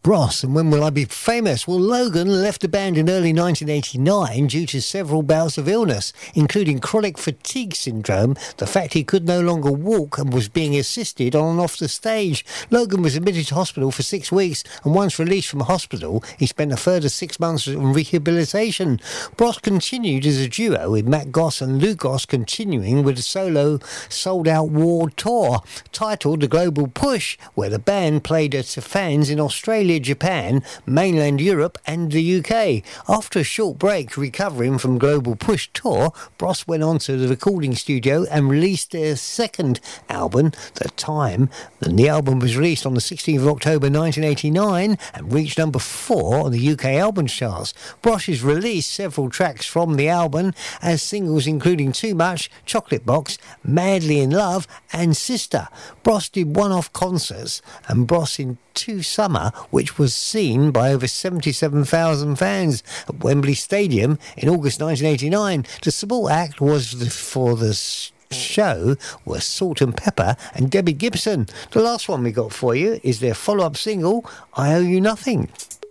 Bros, and when will I be famous? Well, Logan left the band in early 1989 due to several bouts of illness, including chronic fatigue syndrome, the fact he could no longer walk and was being assisted on and off the stage. Logan was admitted to hospital for 6 weeks, and once released from hospital, he spent a further 6 months on rehabilitation. Bros continued as a duo, with Matt Goss and Lou Goss continuing with a solo sold-out world tour, titled The Global Push, where the band played to fans in Australia, Japan, mainland Europe and the UK. After a short break recovering from Global Push tour, Bros went on to the recording studio and released their second album, The Time. And the album was released on the 16th of October 1989 and reached number 4 on the UK album charts. Bros has released several tracks from the album as singles, including Too Much, Chocolate Box, Madly in Love and Sister. Bros did one-off concerts, and Bros in 2 Summer, which was seen by over 77,000 fans at Wembley Stadium in August 1989. The support act for the show was Salt and Pepper and Debbie Gibson. The last one we got for you is their follow-up single, I Owe You Nothing.